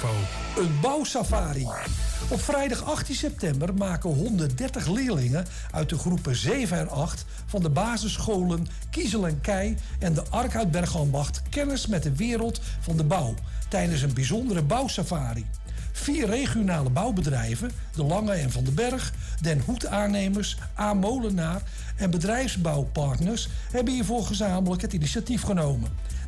Info. Een bouwsafari. Op vrijdag 18 september maken 130 leerlingen uit de groepen 7 en 8 van de basisscholen Kiezel en Kei en de Ark uit Bergambacht kennis met de wereld van de bouw tijdens een bijzondere bouwsafari. 4 regionale bouwbedrijven, De Lange en Van den Berg, Den Hoed Aannemers, A. Molenaar en bedrijfsbouwpartners hebben hiervoor gezamenlijk het initiatief genomen.